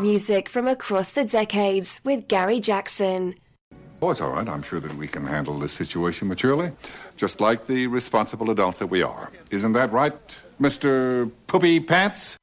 music from across the decades with Gary Jackson. Oh, it's all right. I'm sure that we can handle this situation maturely, just like the responsible adults that we are. Isn't that right, Mr. Poopy Pants?